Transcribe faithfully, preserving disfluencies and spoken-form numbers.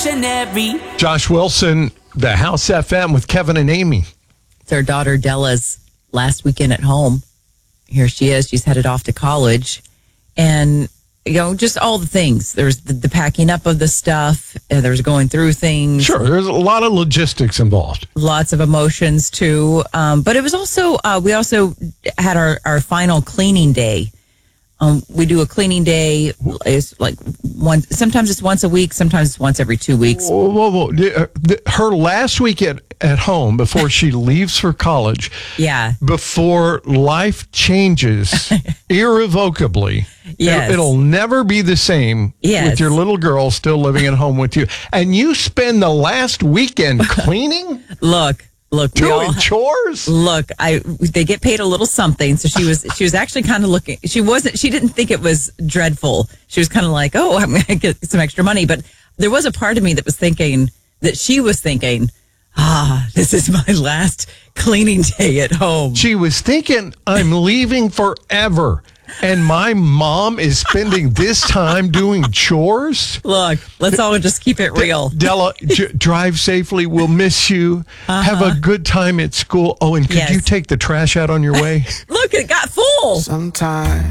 revolutionary. Josh Wilson, the House F M with Kevin and Amy. It's our daughter Della's last weekend at home. Here she is. She's headed off to college. And, you know, just all the things. There's the, the packing up of the stuff. Uh, there's going through things. Sure, there's a lot of logistics involved. Lots of emotions, too. Um, but it was also, uh, we also had our, our final cleaning day. Um, we do a cleaning day. It's like one. Sometimes it's once a week. Sometimes it's once every two weeks. Whoa, whoa, whoa. The- the- Her last week at, at home before she leaves for college, Yeah. before life changes irrevocably, Yes. it, it'll never be the same Yes. with your little girl still living at home with you. And you spend the last weekend cleaning, Look, look. we all doing ha- chores. Look, I they get paid a little something, so she was she was actually kind of looking. She wasn't. She didn't think it was dreadful. She was kind of like, oh, I'm going to get some extra money. But there was a part of me that was thinking that she was thinking, ah, this is my last cleaning day at home. She was thinking, I'm leaving forever. And my mom is spending this time doing chores. Look, let's all just keep it real. Della, j- drive safely. We'll miss you. Uh-huh. Have a good time at school. Oh, and could Yes. you take the trash out on your way? Look, it got full. Sometimes